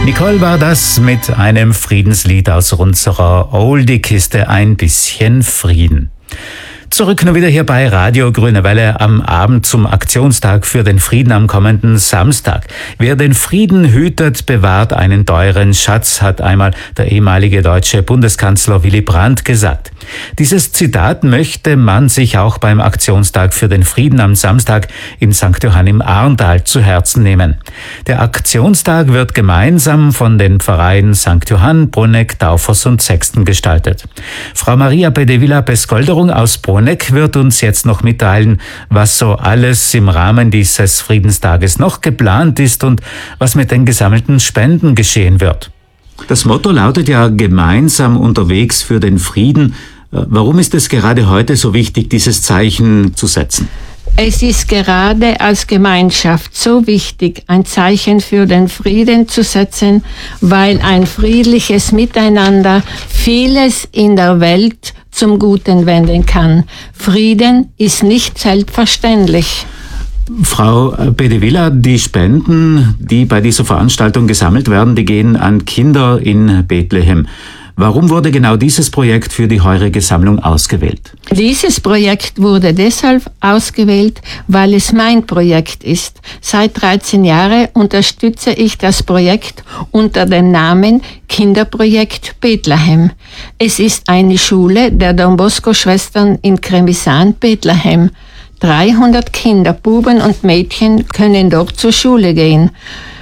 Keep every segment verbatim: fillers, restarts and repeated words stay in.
Nicole war das mit einem Friedenslied aus unserer Oldie-Kiste, ein bisschen Frieden. Zurück nur wieder hier bei Radio Grüne Welle am Abend zum Aktionstag für den Frieden am kommenden Samstag. Wer den Frieden hütet, bewahrt einen teuren Schatz, hat einmal der ehemalige deutsche Bundeskanzler Willy Brandt gesagt. Dieses Zitat möchte man sich auch beim Aktionstag für den Frieden am Samstag in Sankt Johann im Arntal zu Herzen nehmen. Der Aktionstag wird gemeinsam von den Pfarreien Sankt Johann, Bruneck, Daufers und Sexten gestaltet. Frau Maria Bedevilla-Pescolderung aus Bruneck wird uns jetzt noch mitteilen, was so alles im Rahmen dieses Friedenstages noch geplant ist und was mit den gesammelten Spenden geschehen wird. Das Motto lautet ja gemeinsam unterwegs für den Frieden. Warum ist es gerade heute so wichtig, dieses Zeichen zu setzen? Es ist gerade als Gemeinschaft so wichtig, ein Zeichen für den Frieden zu setzen, weil ein friedliches Miteinander vieles in der Welt zum Guten wenden kann. Frieden ist nicht selbstverständlich. Frau Bedevilla, die Spenden, die bei dieser Veranstaltung gesammelt werden, die gehen an Kinder in Bethlehem. Warum wurde genau dieses Projekt für die heurige Sammlung ausgewählt? Dieses Projekt wurde deshalb ausgewählt, weil es mein Projekt ist. Seit dreizehn Jahren unterstütze ich das Projekt unter dem Namen Kinderprojekt Bethlehem. Es ist eine Schule der Don Bosco-Schwestern in Kremisan, Bethlehem. dreihundert Kinder, Buben und Mädchen können dort zur Schule gehen,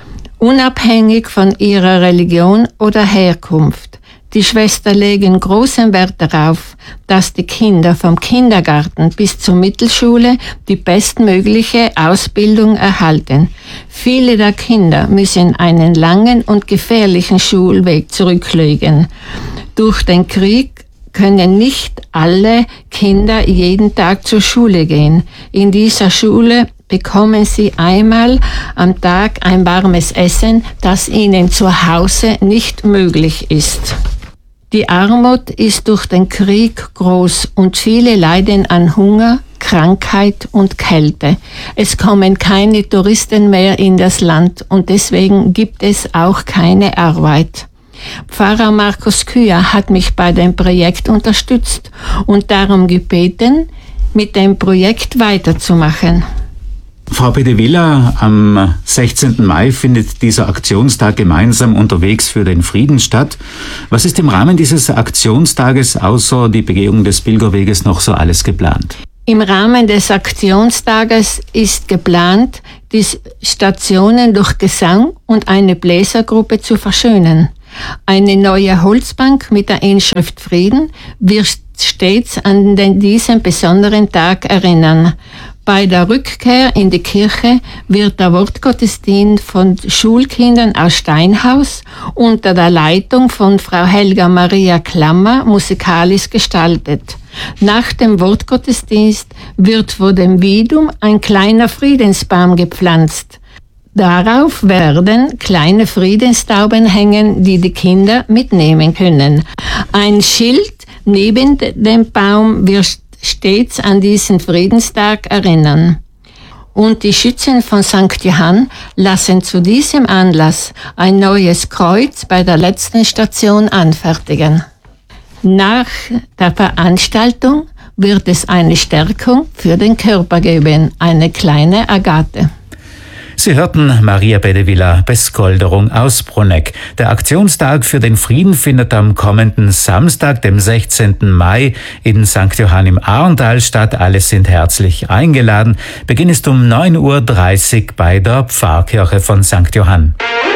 unabhängig von ihrer Religion oder Herkunft. Die Schwestern legen großen Wert darauf, dass die Kinder vom Kindergarten bis zur Mittelschule die bestmögliche Ausbildung erhalten. Viele der Kinder müssen einen langen und gefährlichen Schulweg zurücklegen. Durch den Krieg können nicht alle Kinder jeden Tag zur Schule gehen. In dieser Schule bekommen sie einmal am Tag ein warmes Essen, das ihnen zu Hause nicht möglich ist. Die Armut ist durch den Krieg groß und viele leiden an Hunger, Krankheit und Kälte. Es kommen keine Touristen mehr in das Land und deswegen gibt es auch keine Arbeit. Pfarrer Markus Küher hat mich bei dem Projekt unterstützt und darum gebeten, mit dem Projekt weiterzumachen. Frau Bedevilla, am sechzehnten Mai findet dieser Aktionstag gemeinsam unterwegs für den Frieden statt. Was ist im Rahmen dieses Aktionstages außer die Begehung des Pilgerweges noch so alles geplant? Im Rahmen des Aktionstages ist geplant, die Stationen durch Gesang und eine Bläsergruppe zu verschönen. Eine neue Holzbank mit der Inschrift Frieden wird stets an den, diesen besonderen Tag erinnern. Bei der Rückkehr in die Kirche wird der Wortgottesdienst von Schulkindern aus Steinhaus unter der Leitung von Frau Helga Maria Klammer musikalisch gestaltet. Nach dem Wortgottesdienst wird vor dem Widum ein kleiner Friedensbaum gepflanzt. Darauf werden kleine Friedenstauben hängen, die die Kinder mitnehmen können. Ein Schild neben dem Baum wird stets an diesen Friedenstag erinnern. Und die Schützen von Sankt Johann lassen zu diesem Anlass ein neues Kreuz bei der letzten Station anfertigen. Nach der Veranstaltung wird es eine Stärkung für den Körper geben, eine kleine Agathe. Sie hörten Maria Bedevilla-Pescolderung aus Bruneck. Der Aktionstag für den Frieden findet am kommenden Samstag, dem sechzehnten Mai, in Sankt Johann im Arntal statt. Alle sind herzlich eingeladen. Beginn ist um neun Uhr dreißig bei der Pfarrkirche von Sankt Johann.